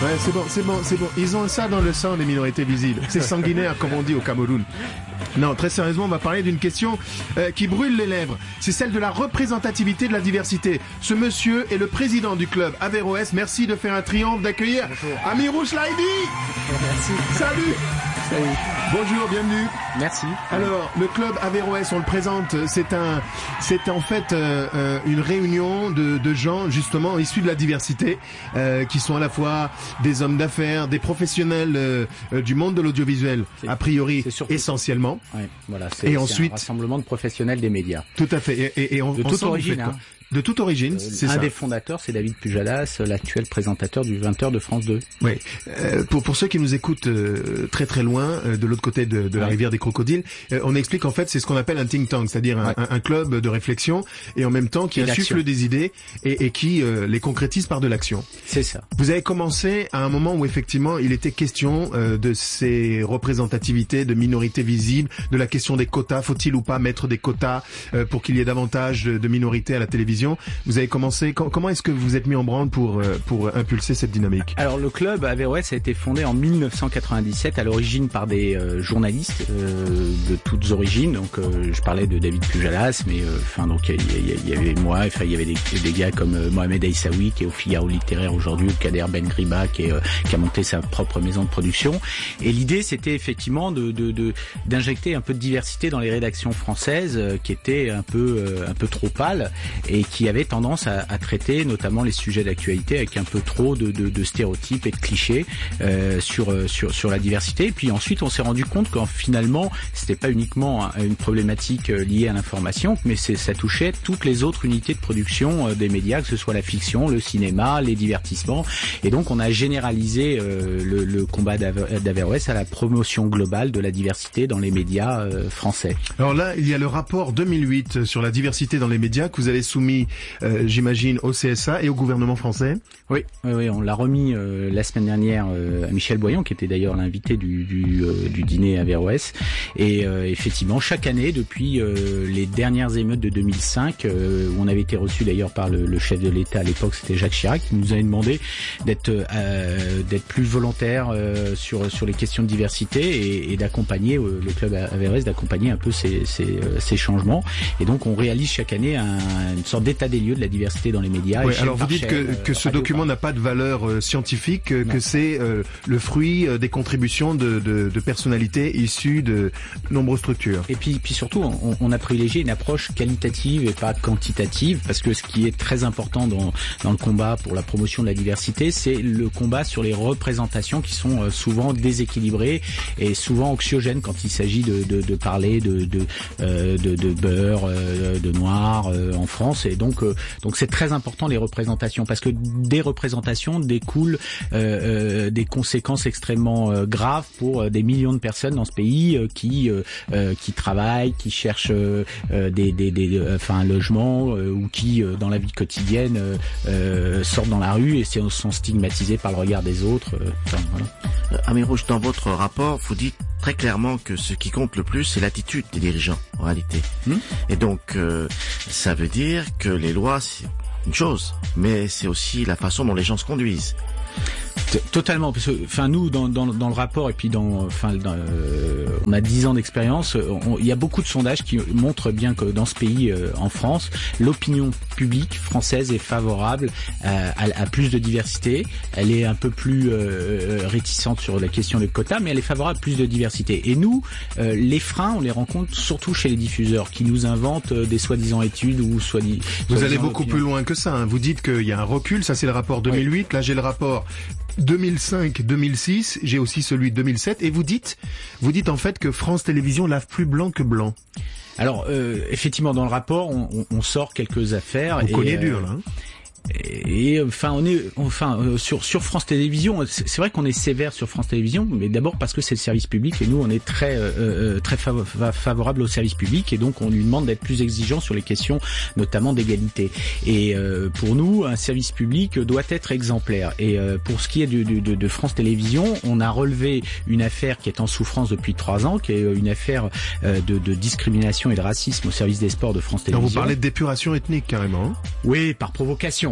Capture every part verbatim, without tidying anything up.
Ouais, c'est bon, c'est bon, c'est bon. Ils ont ça dans le sang, les minorités visibles. C'est sanguinaire, comme on dit au Cameroun. Non, très sérieusement, on va parler d'une question euh, qui brûle les lèvres. C'est celle de la représentativité de la diversité. Ce monsieur est le président du club Averroès. Merci de faire un triomphe d'accueillir Amirou Slaidi. Merci. Salut. Salut. Bonjour, bienvenue. Merci. Alors, le club Averroès, on le présente, c'est un, c'est en fait euh, euh, une réunion de, de gens justement issus de la diversité, euh, qui sont à la fois des hommes d'affaires, des professionnels euh, euh, du monde de l'audiovisuel, a priori essentiellement. Ouais, voilà, c'est, et c'est ensuite, un rassemblement de professionnels des médias. Tout à fait. Et, et, et on, de toute origine. Hein. De toute origine, euh, c'est un ça. Un des fondateurs, c'est David Pujadas, l'actuel présentateur du vingt heures de France deux. Oui. Euh, pour pour ceux qui nous écoutent euh, très très loin, euh, de l'autre côté de, de la ouais. rivière des Crocodiles, euh, on explique en fait c'est ce qu'on appelle un think tank, c'est-à-dire un, ouais. un, un club de réflexion et en même temps qui et insuffle d'action. Des idées et, et qui euh, les concrétise par de l'action. C'est ça. Vous avez commencé à un moment où effectivement il était question euh, de ces représentativités, de minorités visibles, de la question des quotas. Faut-il ou pas mettre des quotas euh, pour qu'il y ait davantage de, de minorités à la télévision? Vous avez commencé. Comment est-ce que vous êtes mis en branle pour pour impulser cette dynamique? Alors le club Averroès a été fondé en mille neuf cent quatre-vingt-dix-sept à l'origine par des euh, journalistes euh, de toutes origines. Donc euh, je parlais de David Pujadas, mais enfin euh, donc il y, y, y avait moi, enfin il y avait des, des gars comme euh, Mohamed Aissaoui qui est au Figaro littéraire aujourd'hui, ou Kader Ben Griba qui, est, euh, qui a monté sa propre maison de production. Et l'idée c'était effectivement de, de, de d'injecter un peu de diversité dans les rédactions françaises euh, qui étaient un peu euh, un peu trop pâles et qui avaient tendance à À, à traiter notamment les sujets d'actualité avec un peu trop de, de, de stéréotypes et de clichés euh, sur sur sur la diversité. Et puis ensuite, on s'est rendu compte qu'en finalement, c'était pas uniquement une problématique liée à l'information, mais c'est ça touchait toutes les autres unités de production des médias, que ce soit la fiction, le cinéma, les divertissements. Et donc, on a généralisé euh, le, le combat d'Averroès à la promotion globale de la diversité dans les médias euh, français. Alors là, il y a le rapport deux mille huit sur la diversité dans les médias que vous avez soumis, euh, j'imagine, au C S A et au gouvernement français. Oui, oui, oui on l'a remis euh, la semaine dernière euh, à Michel Boyon, qui était d'ailleurs l'invité du, du, euh, du dîner Averroès. Et euh, effectivement, chaque année, depuis euh, les dernières émeutes de deux mille cinq, euh, où on avait été reçu d'ailleurs par le, le chef de l'État à l'époque, c'était Jacques Chirac, qui nous avait demandé d'être euh, d'être plus volontaire euh, sur sur les questions de diversité et, et d'accompagner euh, le club Averroès, d'accompagner un peu ces, ces, euh, ces changements. Et donc, on réalise chaque année un, une sorte d'état des lieux de la diversité dans les médias. Oui, alors vous dites chaîne, que, que ce document n'a pas de valeur euh, scientifique, euh, que c'est euh, le fruit euh, des contributions de, de, de personnalités issues de nombreuses structures. Et puis, puis surtout, on, on a privilégié une approche qualitative et pas quantitative, parce que ce qui est très important dans, dans le combat pour la promotion de la diversité, c'est le combat sur les représentations qui sont euh, souvent déséquilibrées et souvent anxiogènes quand il s'agit de, de, de parler de, de, euh, de, de beurre, euh, de noir euh, en France. Et donc, euh, donc c'est très important les représentations, parce que des représentations découlent euh, euh, des conséquences extrêmement euh, graves pour euh, des millions de personnes dans ce pays euh, qui euh, euh, qui travaillent, qui cherchent euh, des des des euh, enfin un logement euh, ou qui euh, dans la vie quotidienne euh, euh, sortent dans la rue et sont stigmatisés par le regard des autres. Euh, enfin, voilà. euh, Amirrouche, dans votre rapport, vous dites très clairement que ce qui compte le plus, c'est l'attitude des dirigeants, en réalité. Mmh. Et donc, euh, ça veut dire que les lois, c'est une chose, mais c'est aussi la façon dont les gens se conduisent. Totalement, parce que, enfin, nous, dans, dans, dans le rapport et puis dans, enfin, dans, euh, on a dix ans d'expérience. Il y a beaucoup de sondages qui montrent bien que dans ce pays, euh, en France, l'opinion publique française est favorable à, à, à plus de diversité. Elle est un peu plus euh, réticente sur la question des quotas, mais elle est favorable à plus de diversité. Et nous, euh, les freins, on les rencontre surtout chez les diffuseurs qui nous inventent des soi-disant études ou soi-disant. Vous allez beaucoup opinions. Plus loin que ça. Hein. Vous dites qu'il y a un recul. Ça, c'est le rapport deux mille huit. Oui. Là, j'ai le rapport deux mille cinq deux mille six, j'ai aussi celui de deux mille sept, et vous dites, vous dites en fait que France Télévisions lave plus blanc que blanc. Alors, euh, effectivement, dans le rapport, on, on, on sort quelques affaires. On et, connaît euh, dur, là. Hein. Et, et enfin on est enfin euh, sur sur France Télévisions, c'est, c'est vrai qu'on est sévère sur France Télévisions, mais d'abord parce que c'est le service public et nous on est très euh, très fav- favorable au service public et donc on lui demande d'être plus exigeant sur les questions notamment d'égalité. Et euh, pour nous un service public doit être exemplaire. Et euh, pour ce qui est de, de, de France Télévisions, on a relevé une affaire qui est en souffrance depuis trois ans, qui est une affaire euh, de, de discrimination et de racisme au service des sports de France Télévisions. Donc vous parlez de d'épuration ethnique carrément. Hein. Oui, par provocation.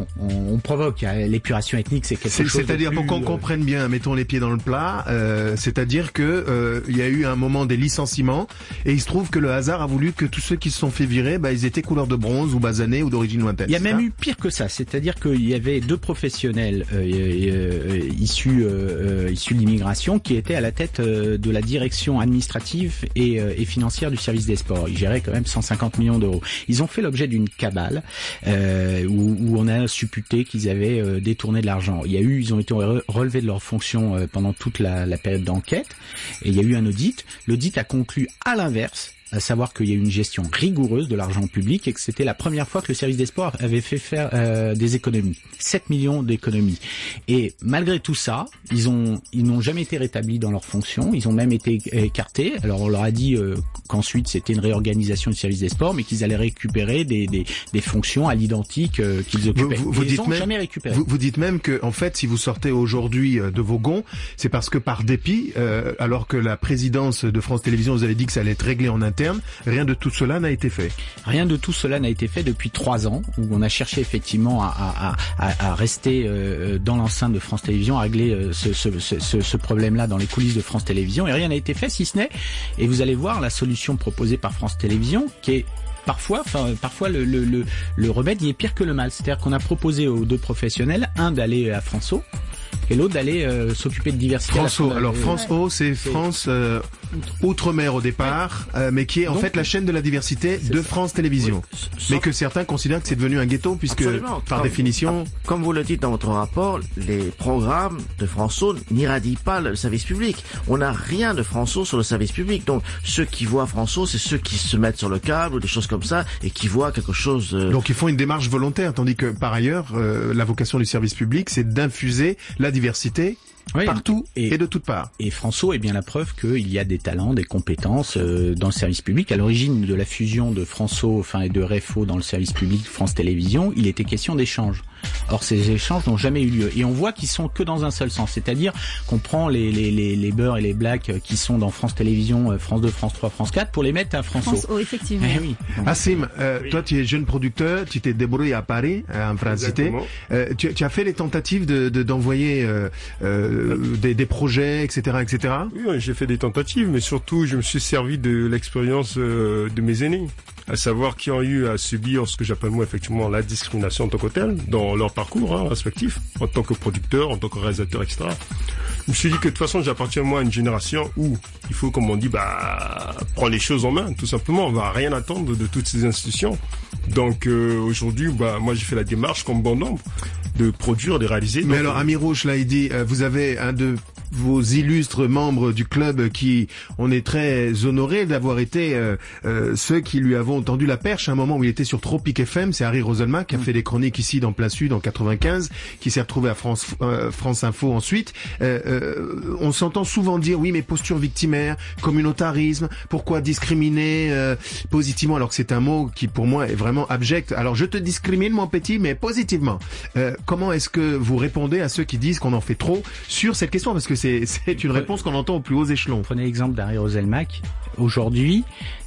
non, on, on provoque. L'épuration ethnique, c'est quelque c'est, chose. C'est-à-dire de plus, pour qu'on euh... comprenne bien, mettons les pieds dans le plat. Euh, c'est-à-dire que euh, il y a eu un moment des licenciements et il se trouve que le hasard a voulu que tous ceux qui se sont fait virer, bah, ils étaient couleur de bronze ou basanés ou d'origine lointaine. Il y a même ça eu pire que ça, c'est-à-dire qu'il y avait deux professionnels euh, euh, issus euh, euh, issus de l'immigration qui étaient à la tête euh, de la direction administrative et, euh, et financière du service des sports. Ils géraient quand même cent cinquante millions d'euros. Ils ont fait l'objet d'une cabale euh, où, où on a supputé qu'ils avaient euh, détourné de l'argent. Il y a eu, ils ont été relevés de leurs fonctions euh, pendant toute la, la période d'enquête et il y a eu un audit. L'audit a conclu à l'inverse, à savoir qu'il y a eu une gestion rigoureuse de l'argent public et que c'était la première fois que le service des sports avait fait faire euh, des économies. sept millions d'économies. Et malgré tout ça, ils ont ils n'ont jamais été rétablis dans leurs fonctions, ils ont même été écartés. Alors on leur a dit euh, qu'ensuite c'était une réorganisation du service des sports, mais qu'ils allaient récupérer des des, des fonctions à l'identique euh, qu'ils occupaient. Vous, vous, vous ils dites ont même, jamais récupéré. Vous, vous dites même que en fait, si vous sortez aujourd'hui de vos gonds, c'est parce que par dépit, euh, alors que la présidence de France Télévisions vous avait dit que ça allait être réglé en interne, rien de tout cela n'a été fait. Rien de tout cela n'a été fait depuis trois ans, où on a cherché effectivement à, à, à, à rester euh, dans l'enceinte de France Télévisions, à régler euh, ce, ce, ce, ce problème-là dans les coulisses de France Télévisions, et rien n'a été fait, si ce n'est, et vous allez voir la solution proposée par France Télévisions, qui est Parfois, enfin, parfois le, le, le, le remède il est pire que le mal. C'est-à-dire qu'on a proposé aux deux professionnels, un d'aller à France O et l'autre d'aller euh, s'occuper de diversité. France O. Alors France O, c'est France euh, Outre-mer au départ, ouais. euh, mais qui est en Donc, fait la chaîne de la diversité de ça. France Télévisions. Oui. Mais que certains considèrent que c'est devenu un ghetto puisque Absolument. par comme, définition, comme vous le dites dans votre rapport, les programmes de France O n'irradient pas le service public. On n'a rien de France O sur le service public. Donc ceux qui voient France O, c'est ceux qui se mettent sur le câble ou des choses comme ça et qui voient quelque chose. Euh... Donc ils font une démarche volontaire, tandis que par ailleurs, euh, la vocation du service public, c'est d'infuser la diversité oui, partout et, et de toutes parts. Et France O est bien la preuve qu'il y a des talents, des compétences euh, dans le service public. À l'origine de la fusion de France O, enfin et de R F O dans le service public France Télévisions, il était question d'échanges. Or, ces échanges n'ont jamais eu lieu. Et on voit qu'ils sont que dans un seul sens. C'est-à-dire qu'on prend les, les, les, les beurres et les blacks qui sont dans France Télévisions, France deux, France trois, France quatre pour les mettre à France O. France O, effectivement. Eh oui. Assim, euh, oui. toi, tu es jeune producteur, tu t'es débrouillé à Paris, en France Cité. Euh, tu, tu as fait les tentatives de, de, d'envoyer euh, euh, des, des projets, et cetera, et cetera. Oui, j'ai fait des tentatives, mais surtout, je me suis servi de l'expérience euh, de mes aînés, à savoir qui ont eu à subir ce que j'appelle moi effectivement la discrimination en tant que telle dans leur parcours hein, respectif, en tant que producteur, en tant que réalisateur, et cetera. Je me suis dit que de toute façon j'appartiens moi à une génération où il faut, comme on dit, bah prendre les choses en main, tout simplement. On va rien attendre de toutes ces institutions. Donc euh, aujourd'hui, bah moi j'ai fait la démarche comme bon nombre de produire, de réaliser. Mais donc, alors Ami Rouge l'a dit, euh, vous avez un de vos illustres membres du club qui, on est très honorés d'avoir été euh, euh, ceux qui lui avons tendu la perche à un moment où il était sur Tropic F M. C'est Harry Roselma qui a fait des chroniques ici dans Plein Sud en quatre-vingt-quinze, qui s'est retrouvé à France euh, France Info ensuite. Euh, euh, on s'entend souvent dire oui mais posture victimaire, communautarisme, pourquoi discriminer euh, positivement alors que c'est un mot qui pour moi est vraiment abject. Alors je te discrimine mon petit mais positivement. Euh, comment est-ce que vous répondez à ceux qui disent qu'on en fait trop sur cette question parce que c'est, c'est une réponse qu'on entend aux plus hauts échelons. Prenez l'exemple d'Harry Roselmack. Aujourd'hui,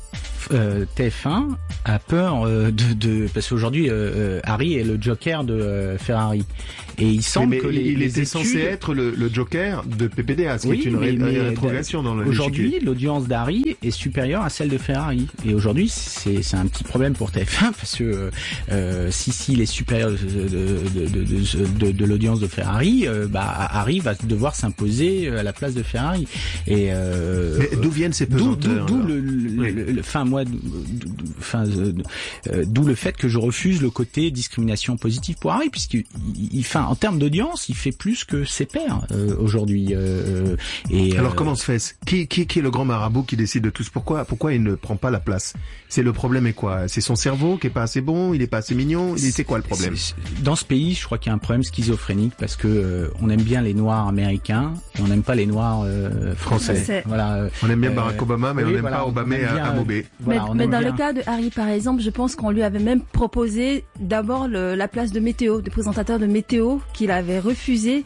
euh, T F un a peur euh, de, de parce qu'aujourd'hui euh, Harry est le Joker de euh, Ferrari et il semble mais, mais que les, il les était études... censé être le, le Joker de P P D A, ce oui, qui est une mais, ré- mais rétrogression dans le aujourd'hui l'audience d'Harry est supérieure à celle de Ferrari et aujourd'hui c'est c'est un petit problème pour T F un parce que euh, si s'il est supérieur de de de, de, de, de l'audience de Ferrari euh, bah Harry va devoir s'imposer à la place de Ferrari et euh, mais d'où viennent ces pesanteurs? D'où, d'où le, le, oui. le, le fin moi enfin euh, d'où le fait que je refuse le côté discrimination positive pour Harry puisqu'il il, fin en termes d'audience il fait plus que ses pairs euh, aujourd'hui euh, et alors euh, comment se fait qui qui qui est le grand marabout qui décide de tous pourquoi pourquoi il ne prend pas la place? C'est le problème est quoi? C'est son cerveau qui est pas assez bon, il est pas assez mignon, c'est, c'est quoi le problème? Dans ce pays, je crois qu'il y a un problème schizophrénique parce que euh, on aime bien les noirs américains et on n'aime pas les noirs euh, français. français. Voilà. On aime bien euh, Barack Obama mais oui, on n'aime voilà, pas Obama à, à Mobé. Voilà, mais mais dans bien. le cas de Harry par exemple, je pense qu'on lui avait même proposé d'abord le, la place de météo, de présentateur de météo qu'il avait refusé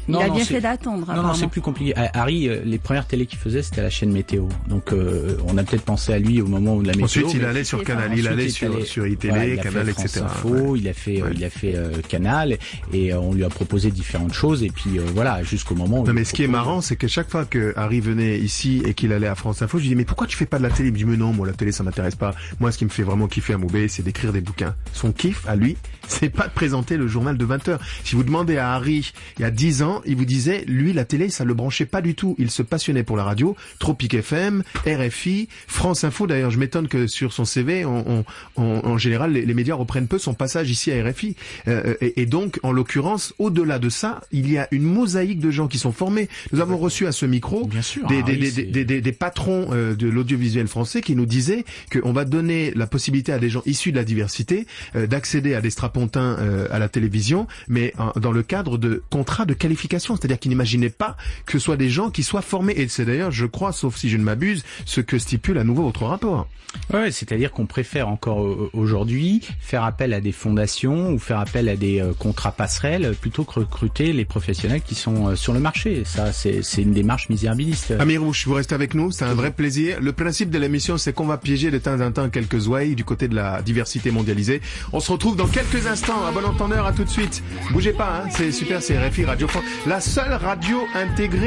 Non, il a non, bien c'est- fait d'attendre. Non, non, apparemment. c'est plus compliqué. Ah, Harry, euh, les premières télés qu'il faisait, c'était à la chaîne météo. Donc, euh, on a peut-être pensé à lui au moment où la météo. Ensuite, il mais- allait sur c'est Canal, ça. il Ensuite, allait est sur, allé- sur iTélé, voilà, il a Canal, fait et France cetera. Info, Ouais. il a fait, euh, Ouais. il a fait euh, Canal, et euh, on lui a proposé différentes choses. Et puis euh, voilà, jusqu'au moment où. Non il mais ce qui est propose- marrant, c'est que chaque fois que Harry venait ici et qu'il allait à France Info, je lui dis mais pourquoi tu fais pas de la télé? Il me dit mais non, moi la télé ça m'intéresse pas. Moi ce qui me fait vraiment kiffer à Moubé, c'est d'écrire des bouquins. Son kiff à lui, c'est pas de présenter le journal de vingt heures. Si vous demandez à Harry il y a dix ans, il vous disait lui la télé ça le branchait pas du tout. Il se passionnait pour la radio, Tropic F M, R F I, France Info. D'ailleurs je m'étonne que sur son C V, on, on, on- en général les, les médias reprennent peu son passage ici à R F I. Euh, et, et donc en l'occurrence, au-delà de ça, il y a une mosaïque de gens qui sont formés. Nous avons reçu à ce micro Bien sûr, des, Harry, des, des, c'est- des, des, des patrons euh, de l'audiovisuel français qui nous disaient qu'on va donner la possibilité à des gens issus de la diversité euh, d'accéder à des strapontins euh, à la télévision, mais euh, dans le cadre de contrats de qualification, c'est-à-dire qu'ils n'imaginaient pas que ce soit des gens qui soient formés. Et c'est d'ailleurs, je crois, sauf si je ne m'abuse, ce que stipule à nouveau votre rapport. Ouais, c'est-à-dire qu'on préfère encore euh, aujourd'hui faire appel à des fondations ou faire appel à des euh, contrats passerelles plutôt que recruter les professionnels qui sont euh, sur le marché. Ça, c'est c'est une démarche misérabiliste. Amirouche, vous restez avec nous, c'est un vrai plaisir. Le principe de l'émission, c'est qu'on va piéger de temps en temps quelques ouailles du côté de la diversité mondialisée. On se retrouve dans quelques instants. À bon entendeur, à tout de suite. Bougez pas, hein, c'est super, c'est R F I Radio France, la seule radio intégrée